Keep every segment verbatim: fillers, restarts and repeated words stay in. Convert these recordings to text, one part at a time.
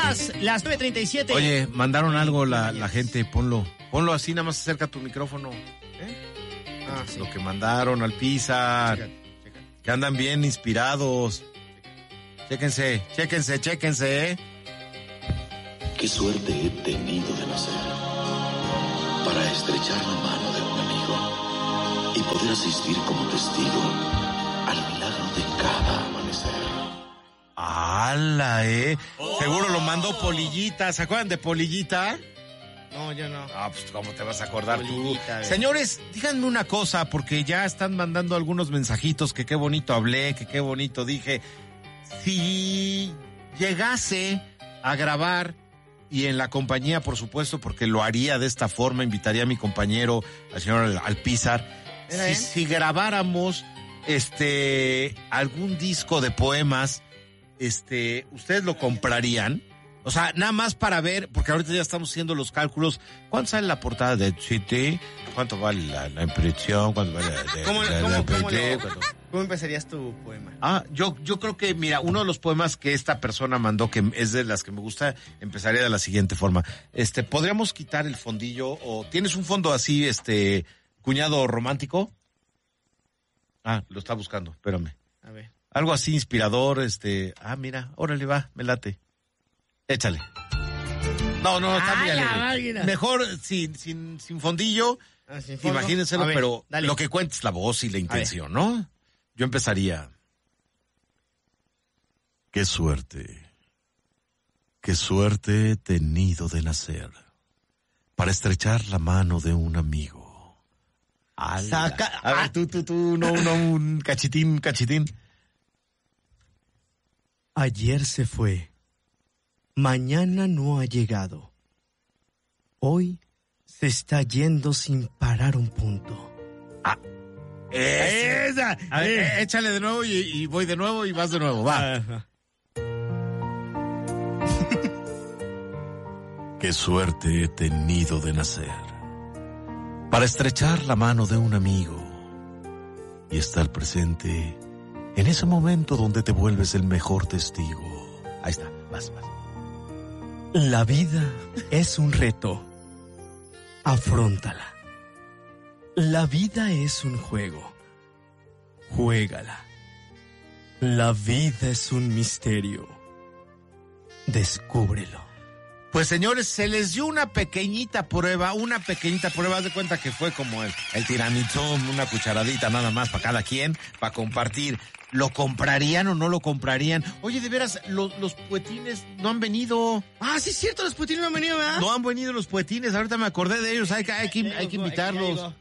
días, las nueve treinta y siete. Oye, mandaron algo la, la gente, ponlo. Ponlo así, nada más acerca tu micrófono. ¿Eh? Ah, sí. Lo que mandaron al Pizar. Chécate, chécate. Que andan bien inspirados. Chéquense, chéquense, chéquense, ¿eh? Qué suerte he tenido de nacer para estrechar la mano de un amigo y poder asistir como testigo al milagro de cada amanecer. ¡Hala, eh! Oh. Seguro lo mandó Polillita. ¿Se acuerdan de Polillita? No, yo no. Ah, pues ¿cómo te vas a acordar Polillita, tú? eh. Señores, díganme una cosa, porque ya están mandando algunos mensajitos, que qué bonito hablé, que qué bonito dije. Si llegase a grabar, y en la compañía, por supuesto, porque lo haría de esta forma, invitaría a mi compañero, al señor Alpizar, si, si grabáramos este algún disco de poemas, este, ¿ustedes lo comprarían? O sea, nada más para ver, porque ahorita ya estamos haciendo los cálculos. ¿Cuánto sale la portada de City? ¿Cuánto vale la, la impresión? ¿Cuánto vale la, de, ¿Cómo, la, cómo, la, cómo, la, lo, ¿Cómo empezarías tu poema? Ah, yo, yo creo que, mira, uno de los poemas que esta persona mandó, que es de las que me gusta, empezaría de la siguiente forma. Este, ¿podríamos quitar el fondillo? ¿O tienes un fondo así, este, cuñado romántico? Ah, lo está buscando, espérame. A ver. Algo así inspirador, este, ah, mira, órale, va, me late. Échale. No, no, está ah, bien. máquina. Mejor sin, sin, sin fondillo. Ah, sin fondo. Imagínenselo, ver, pero dale. lo que cuenta es la voz y la intención, ¿no? Yo empezaría. Qué suerte. Qué suerte he tenido de nacer para estrechar la mano de un amigo. ¡Ala! Saca. A ver, ah. tú, tú, tú, no, no, un cachitín, cachitín. Ayer se fue. Mañana no ha llegado. Hoy se está yendo sin parar un punto. Ah, esa. A ver, eh. échale de nuevo y, y voy de nuevo y vas de nuevo, va. Ajá. Qué suerte he tenido de nacer para estrechar la mano de un amigo y estar presente en ese momento donde te vuelves el mejor testigo. Ahí está, vas, vas. La vida es un reto. Afróntala. La vida es un juego. Juégala. La vida es un misterio. Descúbrelo. Pues señores, se les dio una pequeñita prueba, una pequeñita prueba, haz de cuenta que fue como el, el tiranizón, una cucharadita nada más para cada quien, para compartir. ¿Lo comprarían o no lo comprarían? Oye, de veras, los, los puetines no han venido. Ah, sí es cierto, los puetines no han venido, ¿verdad? No han venido los puetines, ahorita me acordé de ellos, hay que, hay que, hay que invitarlos.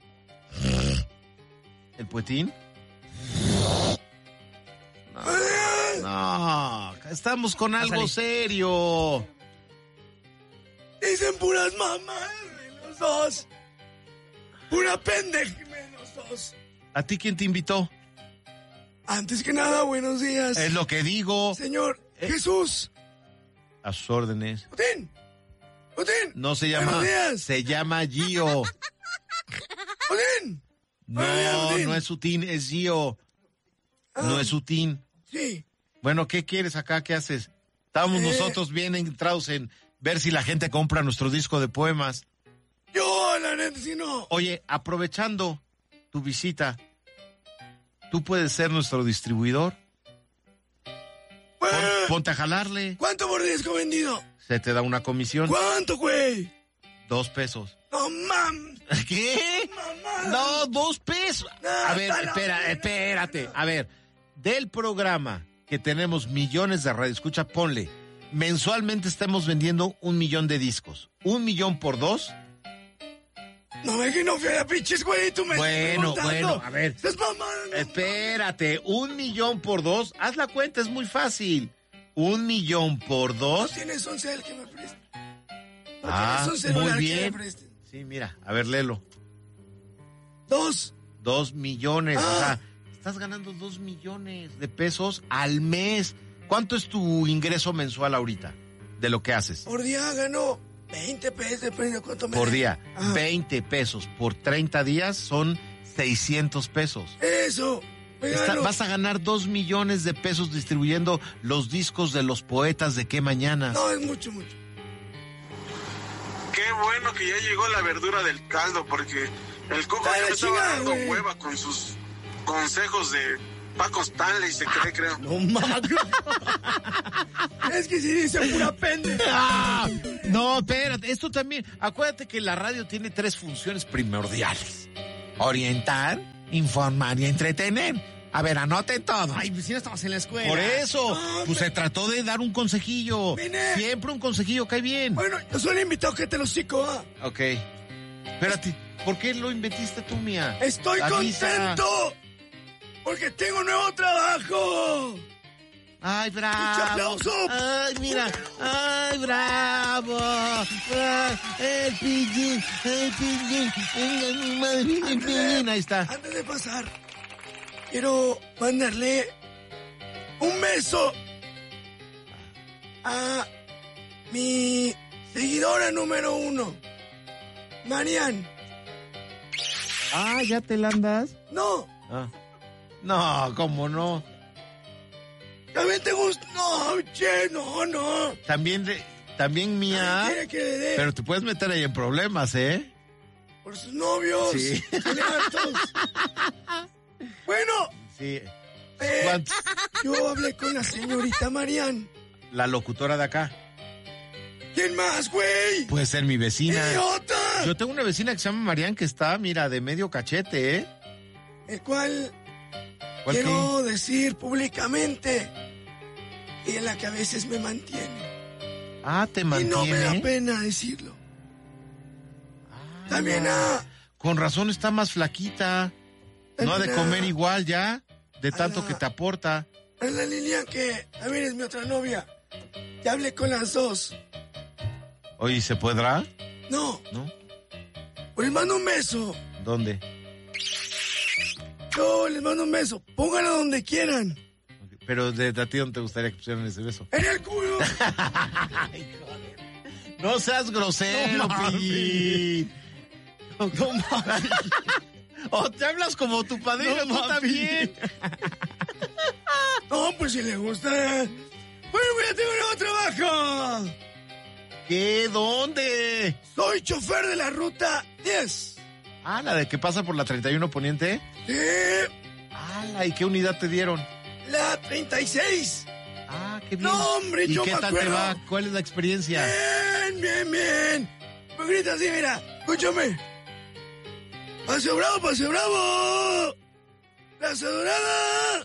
¿El puetín? No, no, estamos con algo Pásale. serio. Dicen puras mamás, los dos. Pura pendeja, los dos. ¿A ti quién te invitó? Antes que nada, buenos días. Es lo que digo. Señor Eh. Jesús. A sus órdenes. Putin. Putin. No se llama. Buenos días. Se llama Gio. Putin. No, Buenos días, Putin. no es Sutín, es Gio. Ah, No es Sutín. Sí. Bueno, ¿qué quieres acá? ¿Qué haces? Estábamos Eh. nosotros bien entrados en ver si la gente compra nuestro disco de poemas. Yo, la neta, si no. Oye, aprovechando tu visita, ¿tú puedes ser nuestro distribuidor? Pon- Eh, ponte a jalarle. ¿Cuánto por disco vendido? Se te da una comisión. ¿Cuánto, güey? Dos pesos. No, mam. ¿Qué? Mamá. No, dos pesos. A ver, está la espera, verga. espérate. A ver, del programa que tenemos millones de radioescucha, ponle. Mensualmente estamos vendiendo un millón de discos. Un millón por dos. No ve que no fui a pinches, güey. Tú me Bueno, estás bueno, contando. a ver. Estás mamando. no Espérate, un millón por dos. Haz la cuenta, es muy fácil. Un millón por ¿No dos. tienes un cel que me prestes? ¿No Ah, tienes un celular muy que bien. me prestes? Sí, mira, a ver, léelo. Dos. Dos millones, o Ah. sea, estás ganando dos millones de pesos al mes. ¿Cuánto es tu ingreso mensual ahorita de lo que haces? Por día ganó veinte pesos, depende de cuánto me Por den. día, Ah, veinte pesos. Por treinta días son seiscientos pesos. Eso. Está- vas a ganar dos millones de pesos distribuyendo los discos de los poetas de Qué Mañanas. No, es mucho, mucho. Qué bueno que ya llegó la verdura del caldo, porque el Coco Dale, ya me estaba chinga, dando güey. hueva con sus consejos de Paco Stanley, se cree, creo. No mames. Es que si dice pura pendeja. Ah, no, espérate, esto también, acuérdate que la radio tiene tres funciones primordiales: orientar, informar y entretener. A ver, anoten todo. Ay, pues si no estamos en la escuela. Por eso, No, pues me- se trató de dar un consejillo. Vine. Siempre un consejillo cae bien. Bueno, yo soy el invitado que te lo cico, ¿ah? Ok. Espérate, ¿por qué lo inventiste tú, Mía? Estoy Avisa. contento porque tengo nuevo trabajo. Ay, bravo. Mucho aplauso. Ay, mira. Ay, bravo. Ay, el pillín, el pillín. Venga, mi madre, el pillín. Ahí está. Antes de pasar, quiero mandarle un beso a mi seguidora número uno, Marian. Ah, ¿ya te la andas? No, Ah. No, ¿cómo no? también te gusta. No, che, no, no. También, de- también Mía. Quiere que le dé Pero te puedes meter ahí en problemas, ¿eh? por sus novios. Sí. Tiene hartos. Bueno, Sí. eh, ¿Cuántos? yo hablé con la señorita Marian. La locutora de acá. ¿Quién más, güey? Puede ser mi vecina. ¡Idiota! Yo tengo una vecina que se llama Marian que está, mira, de medio cachete, ¿eh? El cual ¿Cuál quiero decir públicamente y en la que a veces me mantiene. Ah, te Y no me da mantiene. pena decirlo. También a, Con razón está más flaquita. No ha de también comer a- igual ya, de tanto la- que te aporta. a la Lilian, que también es mi otra novia. Ya hablé con las dos. Oye, ¿se podrá? No, ¿No? pues les mando un beso. ¿Dónde? Yo les mando un beso. Pónganlo donde quieran. Pero de, de a ti, ¿dónde te gustaría que pusieran ese beso? En el culo. No seas grosero, No mames. Pillín. No mames. O te hablas como tu padrino, No tú mames. también. No, pues si le gusta. Bueno, ya tengo un nuevo trabajo. ¿Qué? ¿Dónde? Soy chofer de la ruta diez. Ah, la de que pasa por la treinta y uno Poniente. Sí, Ah, ¿y qué unidad te dieron? la treinta y seis. Ah, qué bien. No, hombre, ¿Y yo qué me tal te acuerdo. va? ¿Cuál es la experiencia? Bien, bien, bien. Me grita así, mira. Escúchame. Paseo Bravo, Paseo Bravo. Plaza Dorada.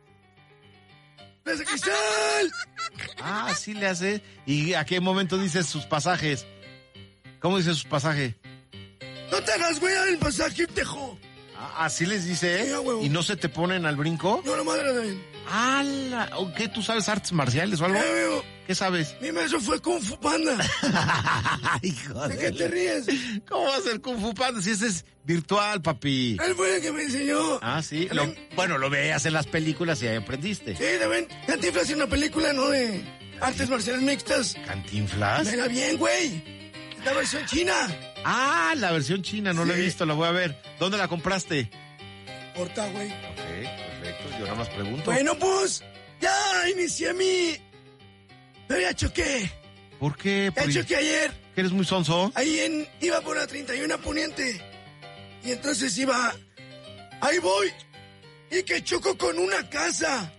Plaza Cristal. Ah, sí le hace. ¿Y a qué momento dices sus pasajes? ¿Cómo dice sus pasajes? No te hagas güey el pasaje, tejo. Ah, así les dice, Sí, a ¿eh? huevo. ¿Y no se te ponen al brinco? No, la madre también. ¡Hala! ¿O qué? ¿Tú sabes artes marciales o algo? Eh, amigo, ¿Qué sabes? mi maestro fue Kung Fu Panda. Hijo ¿De qué te ríes? ¿Cómo va a ser Kung Fu Panda si ese es virtual, papi? Él fue el que me enseñó. Ah, sí. Lo- También- bueno, lo veías en las películas y ahí aprendiste. Sí, también. Cantinflas hace una película, ¿no? De artes marciales mixtas. ¿Cantinflas? Venga bien, güey. Es la versión china. Ah, la versión china, no la he Sí. visto, la voy a ver. ¿Dónde la compraste? Porta, güey. Ok, perfecto, yo nada más pregunto. Bueno, pues, ya inicié mi... Pero ya choqué. ¿Por qué? Ya ¿Por- choqué ayer. ¿Que eres muy sonso? Ahí en... Iba por la treinta y uno Poniente. Y entonces iba... Ahí voy. Y que choco con una casa.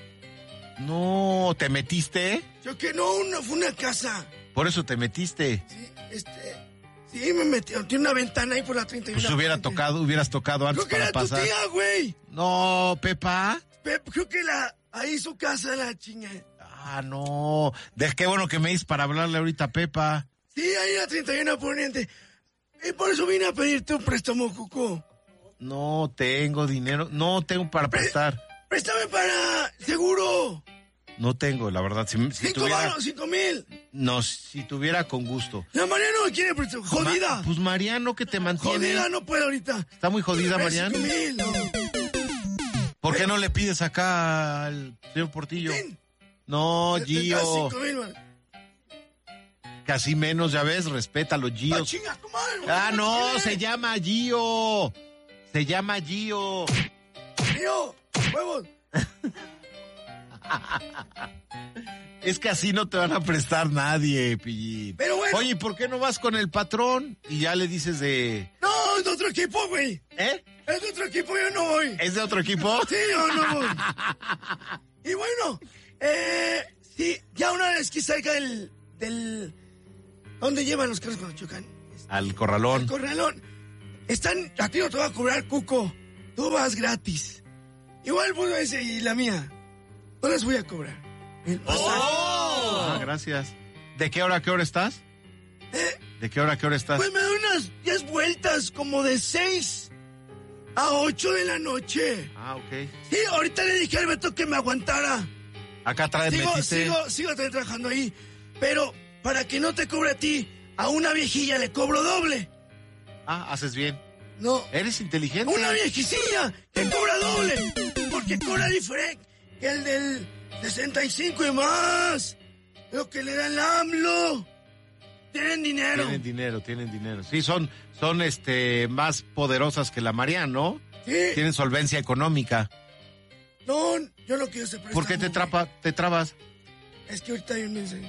No, ¿te metiste? Choqué, no, no fue una casa. Por eso te metiste. Sí, este... Sí, me metió. Tiene una ventana ahí por la treinta y uno Pues hubiera Poniente. tocado, hubieras tocado antes Creo que para era tu pasar. tía, güey. No, Pepa. Pep, creo que la... Ahí su casa la chinga. Ah, no. De qué bueno que me dices para hablarle ahorita a Pepa. Sí, ahí la treinta y uno Poniente. Y por eso vine a pedirte un préstamo, Cuco. No tengo dinero, no tengo para prestar. Préstame para seguro. No tengo, la verdad. Si, si Cinco tuviera, varos, cinco mil. no, si tuviera con gusto. La Mariana no me quiere prestar. Jodida. Ma- pues Mariano que te mantiene. Jodida, no puedo ahorita. Está muy jodida, Dame Mariano. cinco mil. No. ¿Por qué no le pides acá al señor Portillo? Ten, No, te- te da Gio. cinco mil, man. Casi menos, ya ves, respétalo, Ah, Gio. chinga, tu madre, Ah, güey, no, ¿qué se quieres? llama Gio. Se llama Gio. Tío, huevos. Es que así no te van a prestar nadie, Pillín. Pero bueno. Oye, ¿por qué no vas con el patrón? Y ya le dices de... No, es de otro equipo, güey. ¿Eh? Es de otro equipo, yo no voy. ¿Es de otro equipo? Sí, yo no voy. Y bueno, eh, sí, ya una vez que salga del... del ¿dónde llevan los carros cuando chocan? Al corralón. El corralón. Están, a ti no te va a cobrar, Cuco. Tú vas gratis. Igual, pues, ese y la mía. No les voy a cobrar. El pasaje. ¡Oh! Ah, gracias. ¿De qué hora a qué hora estás? ¿Eh? ¿De qué hora a qué hora estás? Pues me da unas diez vueltas, como de seis a ocho de la noche. Ah, ok. Sí, ahorita le dije al Beto que me aguantara. Acá trae Sigo, metiste. sigo, sigo trabajando ahí. Pero para que no te cobre a ti, a una viejilla le cobro doble. Ah, haces bien. No, Eres inteligente. una viejecilla que cobra doble. Porque cobra diferente que el del sesenta y cinco y más. Lo que le da el AMLO. Tienen dinero. Tienen dinero, tienen dinero. Sí, son, son este, más poderosas que la María, ¿no? Sí. Tienen solvencia económica. No, yo no quiero ser préstamo. ¿Por qué te, güey. trapa, te trabas? Es que ahorita hay un mensaje.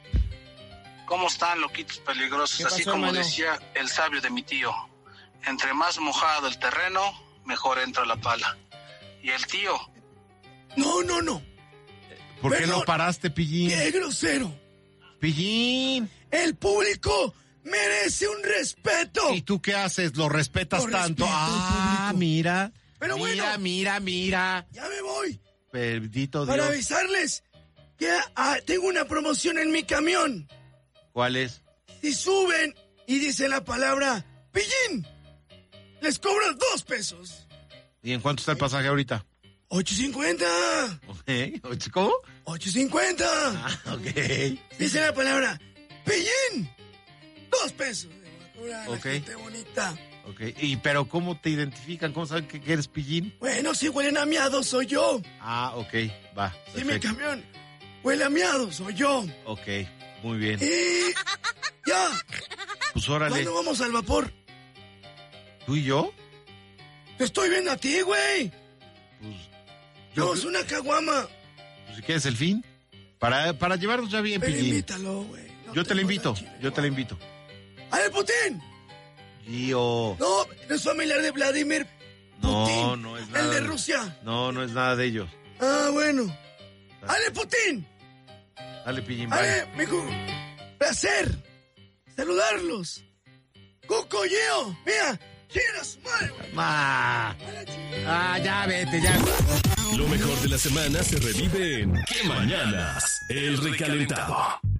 ¿Cómo están, loquitos peligrosos? ¿Qué Así pasó, como hermano? decía el sabio de mi tío. Entre más mojado el terreno, mejor entra la pala. Y el tío, No, no, no. ¿Por qué Perdón. no paraste, Pillín? ¡Qué grosero! Pillín. El público merece un respeto. ¿Y tú qué haces? ¿Lo respetas Lo tanto? respeto al Ah, público. mira. Pero mira, bueno. mira, mira. Ya me voy. Bendito Para Dios. avisarles que ah, tengo una promoción en mi camión. ¿Cuál es? Si suben y dicen la palabra pillín, les cobro dos pesos. ¿Y en cuánto está el pasaje ahorita? ocho cincuenta. Ok, ¿cómo? ocho cincuenta. Ah, ok. Dice la palabra pillín, dos pesos. Le voy a cobrar a la Ok. gente bonita. Ok. ¿Y pero cómo te identifican? ¿Cómo saben que, que eres Pillín? Bueno, si huelen a miado, soy yo. Ah, ok. Va. Si mi Perfecto. camión huele a miado, soy yo. Ok. Muy bien. Y ya, Pues órale. ¿cuándo vamos al vapor? ¿Tú y yo? Te estoy viendo a ti, güey. Pues Yo yo, es una caguama. pues, si quieres el fin. Para, para llevarnos ya bien, Pero Pillín. invítalo, güey. No Yo te lo tengo invito. la chile, Yo te lo invito. ¡A ver, Putin! Gio. No, no es familiar de Vladimir No, Putin. no es El nada. de Rusia. No, no es nada de ellos. Ah, bueno. ¡Ale, Putin! Dale, Pillín, bye. ¡Ale, mijo! ¡Placer! ¡Saludarlos! ¡Cuco, Gio! ¡Mira! ¡Quiera su madre, güey! Ah, ¡A la chingada! ah, ya vete, ya. Lo mejor de la semana se revive en ¿Qué mañanas? El recalentado.